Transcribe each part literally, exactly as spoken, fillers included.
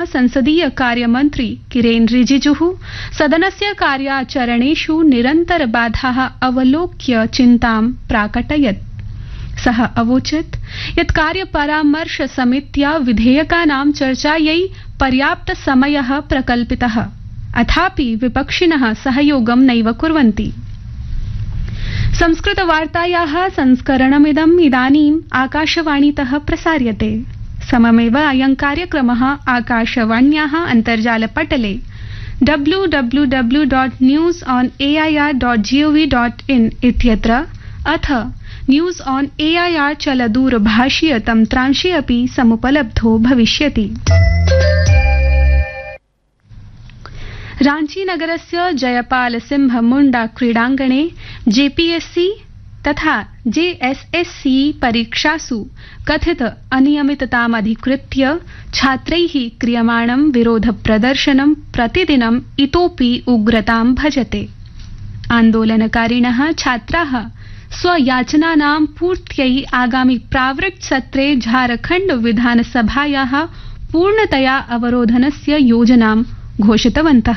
संसदीय कार्यमन्त्री किरेन रिजिजुः सदनस्य कार्याचरणेषु निरन्तर बाधाः अवलोक्य चिन्तां प्राकटयत्। सः अवोचत् यत् कार्यपरामर्श समित्या विधेयकानां चर्चायै पर्याप्त समयः प्रकल्पितः, अथापि विपक्षिणः सहयोगं नैव कुर्वन्ति। संस्कृतवार्तायाः संस्करणमिदम् इदानीम् आकाशवाणीतः प्रसार्यते। सममेव अयं कार्यक्रमः आकाशवाण्याः अन्तर्जालपटले W W W dot news on A I R dot gov dot in इत्यत्र अथ news on A I R चलदूरभाषीय तन्त्रांशे अपि समुपलब्धो भविष्यति। रांची नगरस्य जयपाल सिंह मुंडा क्रीडांगणे जेपीएससी तथा जेएसएससी परीक्षासु कथित अनियमिततामधिकृत्य छात्रैः क्रियमाणं विरोध प्रदर्शनं प्रतिदिनम् इतोपि उग्रतां भजते। आन्दोलनकारिणः छात्राः स्वयाचनानां पूर्त्यै आगामि प्रावृट् सत्रे झारखण्ड विधानसभायाः पूर्णतया अवरोधनस्य योजनां घोषितवन्तः।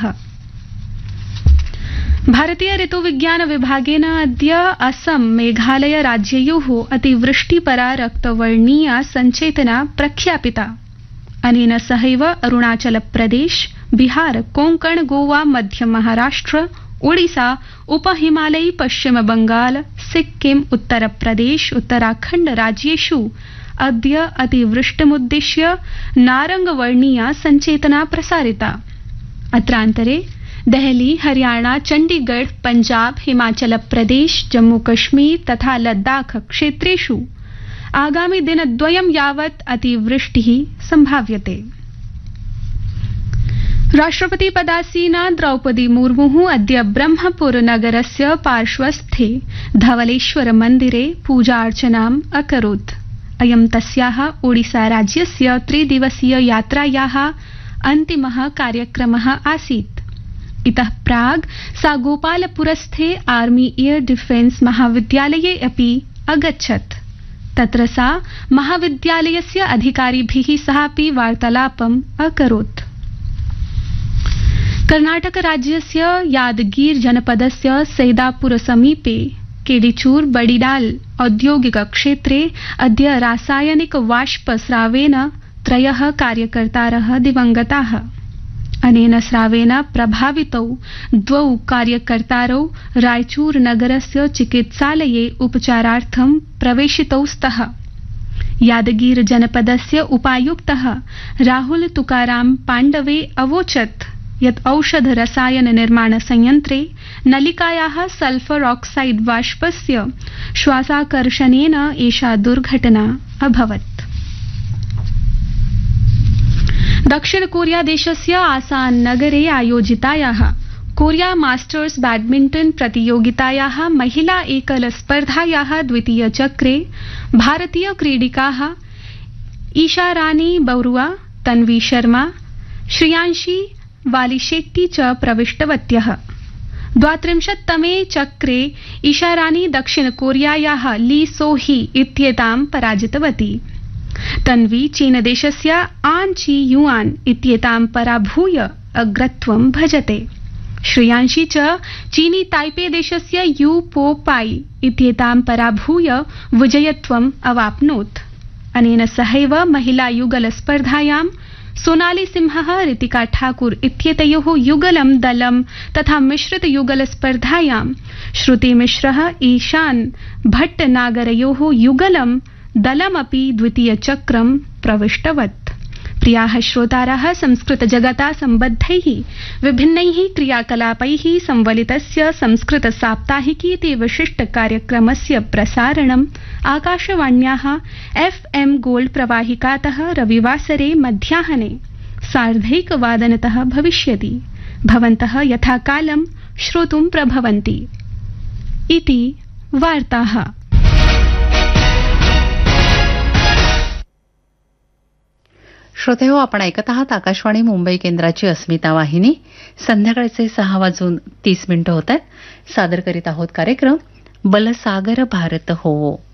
भारतीय ऋतुविज्ञान विभागेन अद्य असम मेघालय राज्ययोः अतिवृष्टिपरा रक्तवर्णीया सञ्चेतना प्रख्यापिता। अनेन सहैव अरुणाचल प्रदेश, बिहार, कोंकण, गोवा, मध्य महाराष्ट्र, ओडिशा, उपहिमालयी, पश्चिम बंगाल, सिक्किम, उत्तर प्रदेश, उत्तराखण्ड राज्येषु अद्य अतिवृष्टिमुद्दिश्य नारंगवर्णीया सञ्चेतना प्रसारिता। अत्रान्तरे देहली, हरियाणा, चंडीगढ़, पंजाब, हिमाचल प्रदेश, जम्मू कश्मीर तथा लद्दाख क्षेत्रेषु आगामि दिनद्वयं यावत् अतिवृष्टिः संभाव्यते। राष्ट्रपति पदासीना द्रौपदी मुर्मुः अद्य ब्रह्मपुर नगरस्य पार्श्वस्थे धवलेश्वर मन्दिरे पूजार्चनाम् अकरोत्। अयं तस्याः ओडिसा राज्यस्य त्रिदिवसीय यात्रायाः अन्तिमः कार्यक्रमः आसीत्। इतः प्राग् सा गोपालपुरस्थे आर्मी एयर डिफेन्स महाविद्यालये अपि अगच्छत्। तत्र सा महाविद्यालयस्य अधिकारिभिः सहापि वार्तालापम् अकरोत्। कर्नाटक राज्यस्य यादगीर जनपदस्य सैदापुर समीपे केडिचूर बडिडाल औद्योगिक क्षेत्रे अद्य रासायनिक वाष्प स्रावेन त्रयः कार्यकर्तारः दिवंगताः। अनेन स्रावेन प्रभावितौ द्वौ कार्यकर्तारौ रायचूर नगरस्य चिकित्सालये उपचारार्थं प्रवेशितौ स्तः। यादगीर जनपदस्य उपायुक्तः राहुल तुकाराम पाण्डवे अवोचत् यत् औषध रसायन निर्माण संयंत्रे नलिकायाः सल्फर ऑक्साइड वाष्पस्य श्वासाकर्षणेन एषा दुर्घटना अभवत्। दक्षिण कोरिया देशस्य आसान नगरे आयोजितायाः कोरिया मास्टर्स बैडमिंटन प्रतियोगितायाः महिला एकल स्पर्धायाः द्वितीय चक्रे भारतीय क्रीडिकाः ईशा रानी बरुआ, तन्वी शर्मा, श्रियांशी वालीशेट्टी च प्रविष्टवत्यः। द्वात्रिंशत्तमे चक्रे ईशा रानी दक्षिण कोरियायाः ली सोही इत्येतां पराजितवती। तन्वी चीनदेशस्य आन ची युआन इत्येतां पराभूय अग्रत्वं भजते। श्रियांशी च चीनी ताइपे देशस्य यू पो पाई इत्येतां पराभूय विजयत्वम् अवाप्नोत्। अनेन सहैव महिला युगल स्पर्धायां सोनाली सिंहः ऋतिका ठाकुर इत्येतयोः युगलं दलं तथा मिश्रित युगल स्पर्धायां श्रुति मिश्रः ईशान भट्टनागरयोः युगलं दलमपि द्वितीय चक्रं प्रविष्टवत्। प्रियाः श्रोतारः, संस्कृत जगता सम्बद्धैः विभिन्नैः क्रियाकलापैः संवलितस्य संस्कृत साप्ताहिकी इति विशिष्ट कार्यक्रमस्य प्रसारणम् आकाशवाण्याः एफएम गोल्ड प्रवाहिकातः रविवासरे मध्याह्ने सार्धैकवादनतः भविष्यति। भवन्तः यथाकालं श्रोतुं प्रभवन्ति। इति वार्ताः। श्रोते हो, आपण ऐकत आहात आकाशवाणी मुंबई केंद्राची अस्मिता वाहिनी. संध्याकाळचे सहा वाजून तीस मिनिटं होत आहेत. सादर करीत आहोत कार्यक्रम बलसागर भारत होवो.